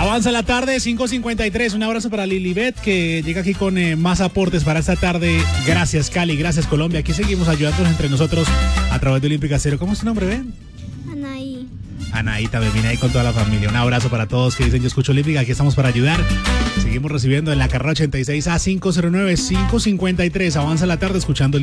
Avanza la tarde, 5:53. Un abrazo para Lilibet, que llega aquí con más aportes para esta tarde. Gracias, Cali. Gracias, Colombia. Aquí seguimos ayudándonos entre nosotros a través de Olímpica Cero. ¿Cómo es tu nombre, Ben? Anaí. Anaí también viene ahí con toda la familia. Un abrazo para todos que dicen yo escucho Olímpica. Aquí estamos para ayudar. Seguimos recibiendo en la carrera 86 a 509, 5:53. Avanza la tarde escuchando